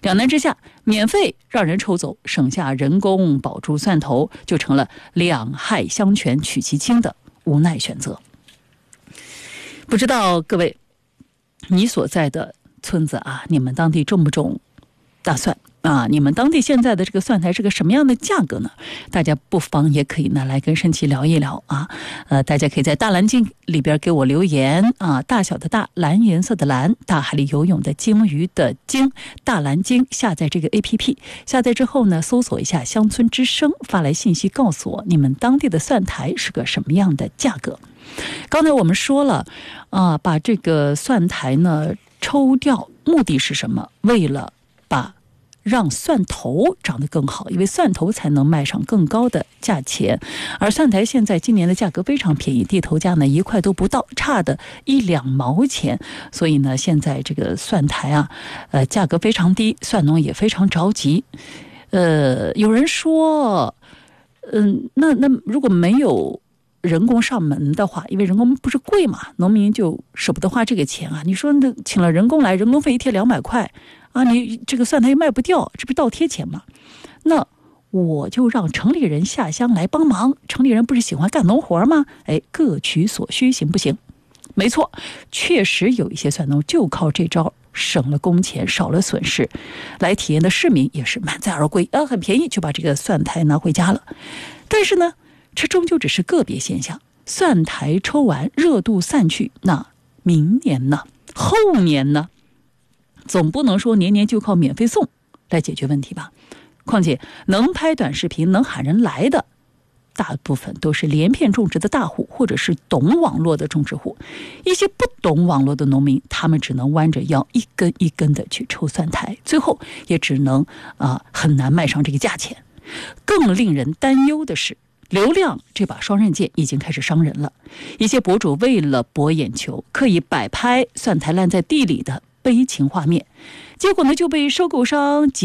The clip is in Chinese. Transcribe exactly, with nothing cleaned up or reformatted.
两难之下，免费让人抽走，省下人工保住蒜头，就成了两害相权取其轻的无奈选择。不知道各位，你所在的村子啊，你们当地种不种大蒜啊？你们当地现在的这个蒜苔是个什么样的价格呢？大家不妨也可以呢来跟申琦聊一聊啊。呃，大家可以在大蓝鲸里边给我留言啊，大小的大，蓝颜色的蓝，大海里游泳的鲸鱼的鲸，大蓝鲸。下载这个 A P P， 下载之后呢，搜索一下乡村之声，发来信息告诉我你们当地的蒜苔是个什么样的价格。刚才我们说了啊，把这个蒜苔呢抽掉，目的是什么？为了把让蒜头长得更好，因为蒜头才能卖上更高的价钱。而蒜苔现在今年的价格非常便宜，地头价呢一块都不到，差的一两毛钱。所以呢，现在这个蒜苔啊，呃，价格非常低，蒜农也非常着急。呃，有人说，嗯、呃，那那如果没有人工上门的话，因为人工不是贵嘛，农民就舍不得花这个钱啊。你说那请了人工来，人工费一天两百块啊，你这个蒜苔又卖不掉，这不是倒贴钱吗？那我就让城里人下乡来帮忙，城里人不是喜欢干农活吗？哎，各取所需，行不行？没错，确实有一些蒜农就靠这招省了工钱，少了损失。来体验的市民也是满载而归啊，很便宜就把这个蒜苔拿回家了。但是呢，这终究只是个别现象，蒜苔抽完，热度散去，那明年呢？后年呢？总不能说年年就靠免费送来解决问题吧？况且能拍短视频、能喊人来的，大部分都是连片种植的大户，或者是懂网络的种植户。一些不懂网络的农民，他们只能弯着腰一根一根的去抽蒜苔，最后也只能啊、呃、很难卖上这个价钱。更令人担忧的是，流量这把双刃剑已经开始伤人了。一些博主为了博眼球，刻意摆拍蒜苔烂在地里的悲情画面，结果呢就被收购商